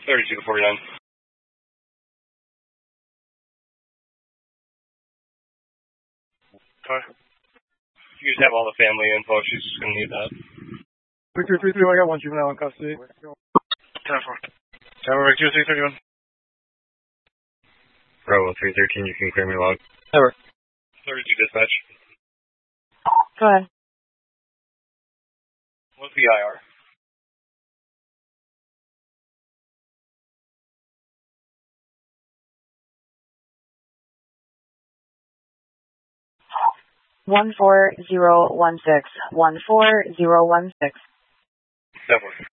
32 to 49. Okay. You just have all the family info. She's just going to need that. Victor 3-3, I got one juvenile in custody. 10-4. Tower Victor 331. Bravo 313, you can clear me log. Never. 32 dispatch. Go ahead. What's the IR? One 4-0-1-6. 1-4-0-1-6. That works.